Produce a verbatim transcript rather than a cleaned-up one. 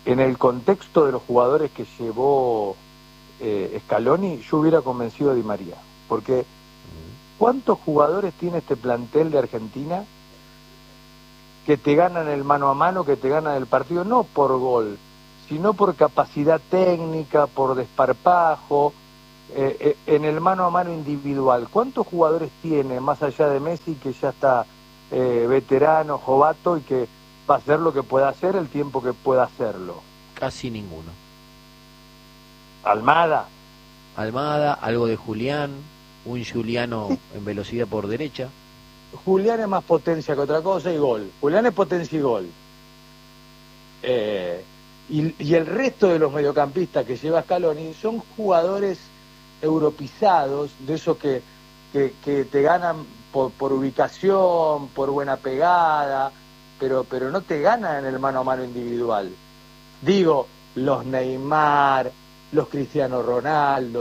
en el contexto de los jugadores que llevó eh, Scaloni, yo hubiera convencido a Di María, porque ¿cuántos jugadores tiene este plantel de Argentina que te ganan el mano a mano, que te ganan el partido, no por gol, sino por capacidad técnica, por desparpajo, eh, eh, en el mano a mano individual? ¿Cuántos jugadores tiene, más allá de Messi, que ya está eh, veterano, jovato, y que va a hacer lo que pueda hacer el tiempo que pueda hacerlo? Casi ninguno. Almada. Almada, algo de Julián, un Juliano en velocidad por derecha. Julián es más potencia que otra cosa y gol. Julián es potencia y gol. Eh, y, y el resto de los mediocampistas que lleva Scaloni son jugadores europeizados, de esos que, que, que te ganan por, por ubicación, por buena pegada, pero, pero no te ganan en el mano a mano individual. Digo, los Neymar, los Cristiano Ronaldo,